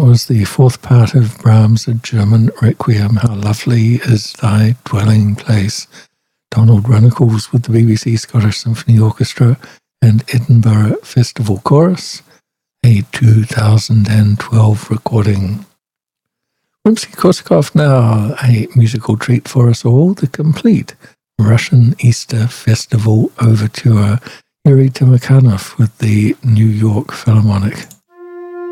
was the fourth part of Brahms' German Requiem, How Lovely Is Thy Dwelling Place. Donald Runnicles with the BBC Scottish Symphony Orchestra and Edinburgh Festival Chorus, a 2012 recording. Rimsky-Korsakov now, a musical treat for us all, the complete Russian Easter Festival Overture, Yuri Timokanov with the New York Philharmonic.